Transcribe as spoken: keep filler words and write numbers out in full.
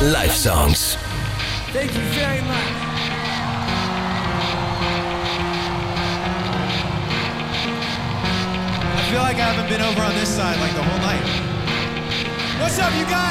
Live Songs. Thank you very much. I feel like I haven't been over on this side like the whole night. What's up, you guys?